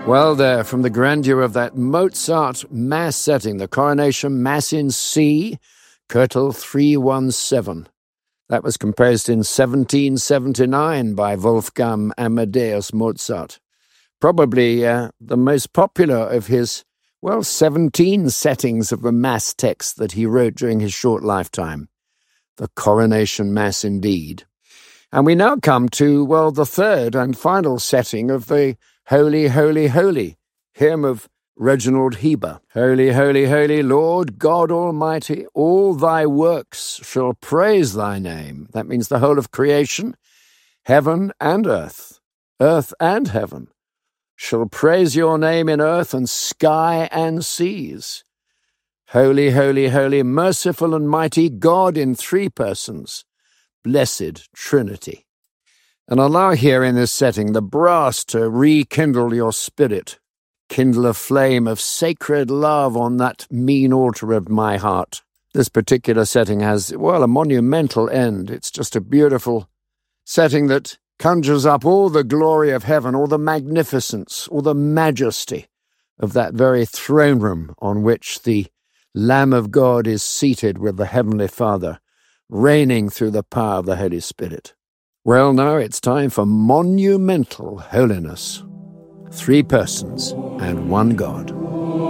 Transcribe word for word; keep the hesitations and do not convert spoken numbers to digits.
Well, there, from the grandeur of that Mozart Mass setting, the Coronation Mass in C, Kötel three one seven. That was composed in seventeen seventy-nine by Wolfgang Amadeus Mozart. Probably uh, the most popular of his, well, seventeen settings of the Mass text that he wrote during his short lifetime. The Coronation Mass indeed. And we now come to, well, the third and final setting of the Holy, Holy, Holy hymn of Reginald Heber. Holy, holy, holy, Lord God Almighty, all thy works shall praise thy name. That means the whole of creation, heaven and earth, earth and heaven, shall praise your name in earth and sky and seas. Holy, holy, holy, merciful and mighty God in three persons, blessed Trinity. And allow here in this setting the brass to rekindle your spirit, kindle a flame of sacred love on that mean altar of my heart. This particular setting has, well, a monumental end. It's just a beautiful setting that conjures up all the glory of heaven, all the magnificence, all the majesty of that very throne room on which the Lamb of God is seated with the Heavenly Father, reigning through the power of the Holy Spirit. Well, now it's time for monumental holiness. Three persons and one God.